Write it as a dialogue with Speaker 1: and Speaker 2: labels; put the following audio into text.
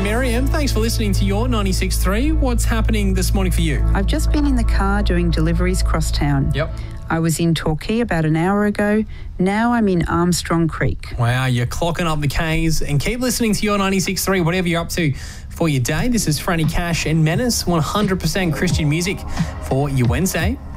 Speaker 1: Miriam, thanks for listening to your 96.3. What's happening this morning for you?
Speaker 2: I've just been in the car doing deliveries cross town.
Speaker 1: Yep.
Speaker 2: I was in Torquay about an hour ago. Now I'm in Armstrong Creek.
Speaker 1: Wow, you're clocking up the Ks. And keep listening to your 96.3, whatever you're up to for your day. This is Franny Cash and Menace, 100% Christian music for your Wednesday.